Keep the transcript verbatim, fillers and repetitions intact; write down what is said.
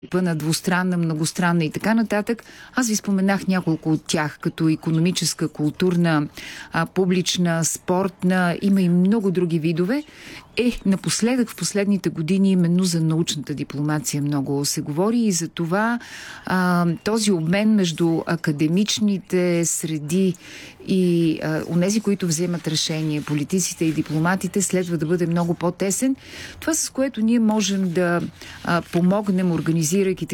на двустранна, многостранна и така нататък. Аз ви споменах няколко от тях, като икономическа, културна, а, публична, спортна, има и много други видове. Е, напоследък, в последните години, именно за научната дипломация много се говори и за това а, този обмен между академичните среди и а, онези, които вземат решения, политиците и дипломатите, следва да бъде много по-тесен. Това, с което ние можем да а, помогнем, организирайки